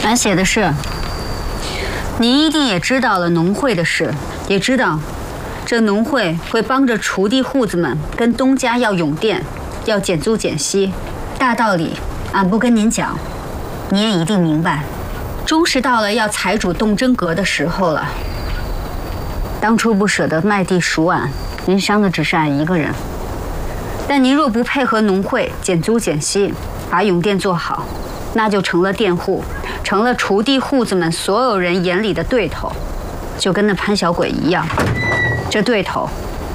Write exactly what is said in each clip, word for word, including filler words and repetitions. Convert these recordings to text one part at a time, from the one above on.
俺写的是，你一定也知道了农会的事，也知道这农会会帮着锄地户子们跟东家要永佃，要减租减息。大道理俺不跟您讲，你也一定明白。终是到了要财主动真格的时候了。当初不舍得卖地赎俺，您伤的只是俺一个人。但您若不配合农会减租减息，把永佃做好，那就成了佃户，成了锄地户子们所有人眼里的对头，就跟那潘小鬼一样。这对头，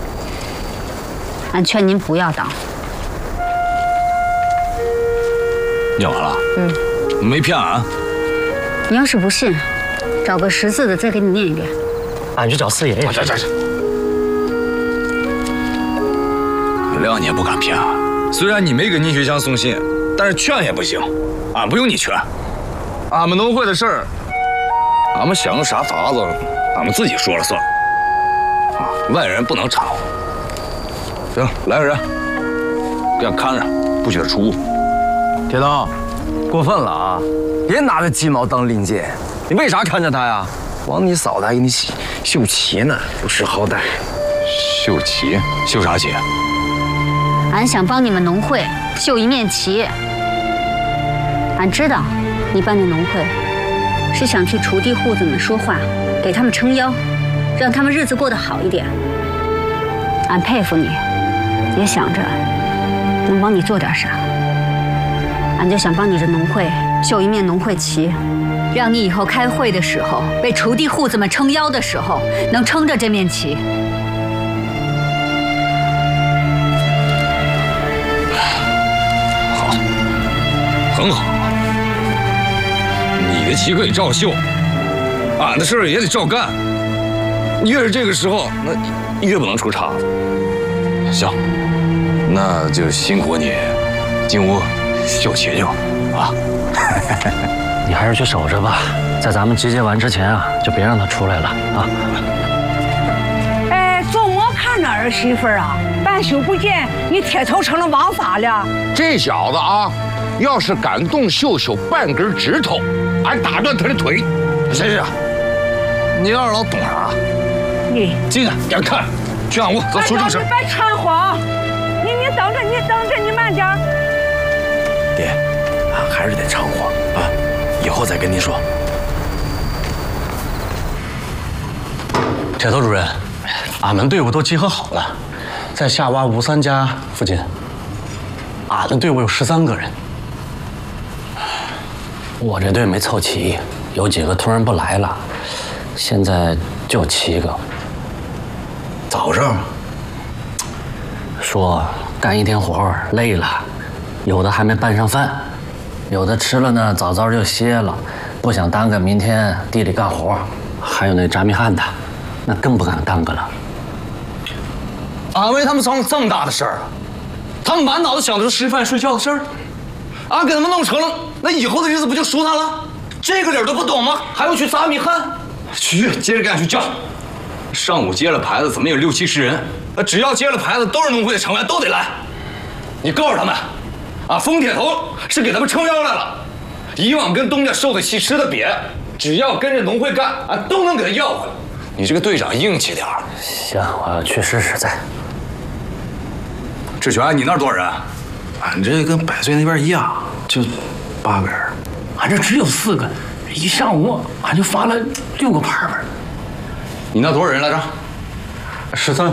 俺劝您不要当。 念完了？ 嗯。 没骗俺。 你要是不信，找个识字的再给你念一遍。 俺去找四爷爷。 这这这。谅你也不敢骗俺。虽然你没给宁学祥送信，但是劝也不行，俺不用你劝。俺们农会的事儿，俺们想用啥法子，俺们自己说了算。啊，外人不能掺和。行，来个人，给俺看着，不许他出屋。 铁东，过分了啊！别拿着鸡毛当令箭，你为啥看着他呀？光你嫂子还给你绣绣旗呢，不识好歹。 绣旗？绣啥旗？ 俺想帮你们农会绣一面旗。俺知道，你办这农会，是想替锄地户子们说话，给他们撑腰，让他们日子过得好一点。俺佩服你，也想着能帮你做点啥。俺就想帮你这农会绣一面农会旗，让你以后开会的时候，为锄地户子们撑腰的时候，能撑着这面旗。 好，很好。你的旗可以照绣，俺的事儿也得照干。越是这个时候，那越不能出岔子。行，那就辛苦你进屋绣旗去吧，啊！ 你还是去守着吧，在咱们集结完之前啊，就别让他出来了啊！ 哎，周末看着儿媳妇啊，半宿不见，你铁头成了王法了。 这小子啊，要是敢动秀秀半根指头，俺打断他的腿。 谁是？你二老懂啥？ 你进来，给俺看，去俺屋，咱说正事。 你别掺和，你你等着，你等着，你慢点。 爹，俺还是得掺和啊，以后再跟您说。 铁头主任，俺们队伍都集合好了，在下洼吴三家附近。俺们队伍有十三个人，我这队没凑齐，有几个突然不来了，现在就七个。 早上说干一天活累了，有的还没拌上饭，有的吃了呢早早就歇了，不想耽搁明天地里干活。还有那扎米汉的，那更不敢耽搁了。 俺为他们遭这么大的事儿，他们满脑子想的是吃饭睡觉的事儿，俺给他们弄成了，那以后的日子不就舒坦了？这个理儿都不懂吗？还要去扎米汉？去，接着给俺去叫。上午接了牌子，怎么有六七十人？只要接了牌子，都是农会的成员，都得来。你告诉他们，啊，疯铁头是给他们撑腰来了。以往跟东家受的气、吃的瘪，只要跟着农会干，啊，都能给他要回来。你这个队长硬气点儿。 行，我去试试再。 志全，你那儿多少人？ 俺这跟百岁那边一样，就八个人。 俺这只有四个，一上午俺就发了六个牌牌。 你那多少人来着？ 十三。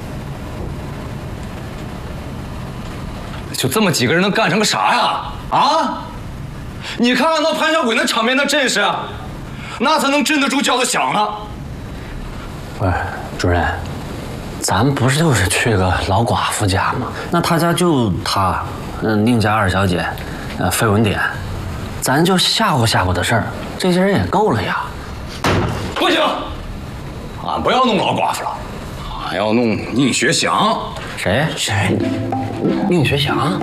就这么几个人能干成个啥呀？啊！你看看那潘小鬼那场面，那阵势，那才能镇得住叫得响呢。 不是，主任，咱不是就是去个老寡妇家吗？那他家就他，嗯，宁家二小姐，呃，费文典，咱就吓唬吓唬的事儿，这些人也够了呀。 不行，俺不要弄老寡妇了，俺要弄宁学祥。 谁？谁？宁学祥？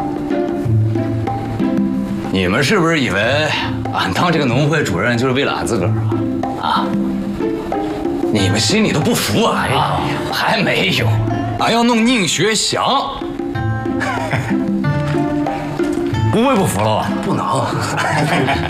你们是不是以为俺当这个农会主任就是为了俺自个儿啊？啊！你们心里都不服俺啊？还没有，俺要弄宁学祥。不会不服了吧？ 不能，